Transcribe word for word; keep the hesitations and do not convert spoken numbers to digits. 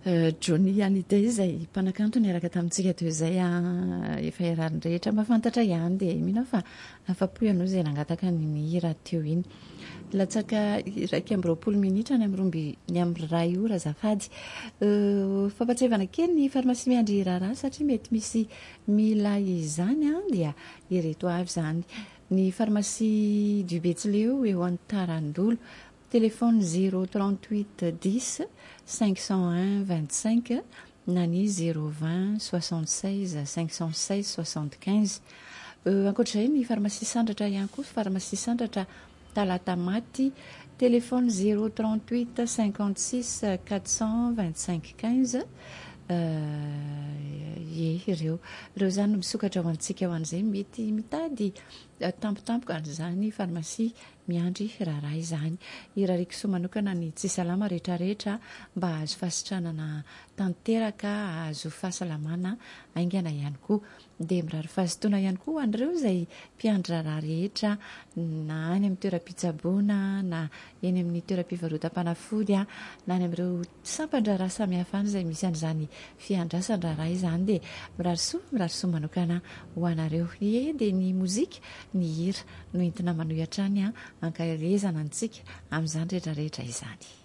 Johnny Hallyday izay mpanakanto niaraka tamintsika teo izay efa iarahany rehetra mahafantatra ihany dia mino fa afa-po ianao izay nangataka ny mihira teo iny. Latsaka iraika amby roapolo minitra ny amromby ny amin'ny ray ora azafady. Fampatsevana kely ny farmasia Miandry Rara satria mety misy mila izany dia ireto avy izany. Ny farmasia du Betsileo eo Antarandolo. Téléphone zéro trente-huit dix cinq cent un vingt-cinq na ny zéro vingt soixante-seize cinq cent seize soixante-quinze. Ankoatr'izay ny farmasia Sandratra ihany koa, farmasia Sandratra Talatamaty. Téléphone zéro trente-huit cinquante-six quatre cent vingt-cinq quinze. Ye ireo ireo zany no misokatra ho antsika ho an'izay mety mitady tampotampoka an'izany farmasia Miandry Rara izany. Irarikso manokana ny tsy salama rehetra rehetra mba azo fasitranana tanteraka, azo fahasalamana aingana ihany koa. Dia mirary fahazotona ihany koa an'ireo izay mpiandry rara rehetra na any amin'ny toeram-pitsaboana na eny amin'ny toeram-pivarotam-panafody na any amin'ireo sampan-drara samihafa any izay misy an'izany fiandrasan-drara izany dia mirary soa mirary soa manokana ho anareo. Ie dia ny mozika ny hira no entina manohitra any ankalezana antsika amin'izany rehetra rehetra izany.